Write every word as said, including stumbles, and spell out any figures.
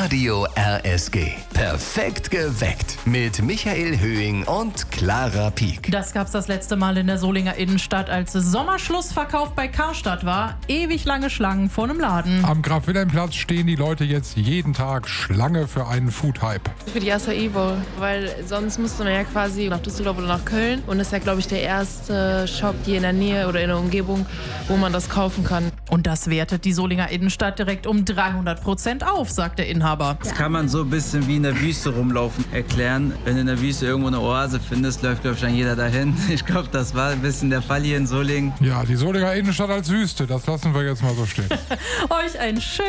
Radio R S G. Perfekt geweckt mit Michael Höhing und Clara Pieck. Das gab's das letzte Mal in der Solinger Innenstadt, als Sommerschlussverkauf bei Karstadt war. Ewig lange Schlangen vor einem Laden. Am Graf-Wilhelm-Platz stehen die Leute jetzt jeden Tag Schlange für einen Food-Hype. Für die Acai Bowl, weil sonst müsste man ja quasi nach Düsseldorf oder nach Köln. Und das ist ja, glaube ich, der erste Shop hier in der Nähe oder in der Umgebung, wo man das kaufen kann. Und das wertet die Solinger Innenstadt direkt um dreihundert Prozent auf, sagt der Inhaber. Das kann man so ein bisschen wie in der Wüste rumlaufen erklären. Wenn du in der Wüste irgendwo eine Oase findest, läuft, glaube ich, dann jeder dahin. Ich glaube, das war ein bisschen der Fall hier in Solingen. Ja, die Solinger Innenstadt als Wüste, das lassen wir jetzt mal so stehen. Euch ein schönes